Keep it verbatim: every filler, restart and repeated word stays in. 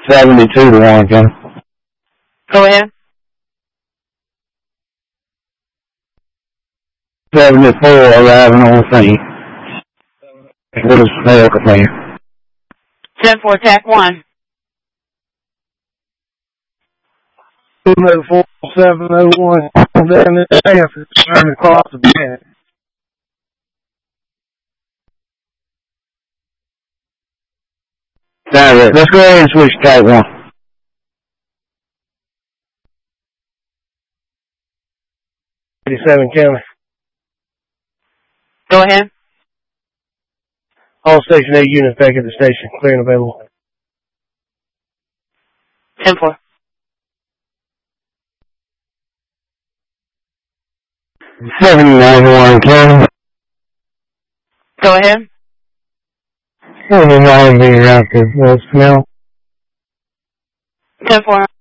seventy-two to Warren County. Go ahead. seventy-four arriving on scene. What is medical plan? ten four, attack one. two oh four, seven oh one, down in the half, it's turning across the bed. Now, let's go ahead and switch to type one. eighty-seven County. Go ahead. All Station eight units back at the station, clear and available. ten four. seventy-nine to Warren County. Go ahead. seventy-nine being out to uh, smell. ten four.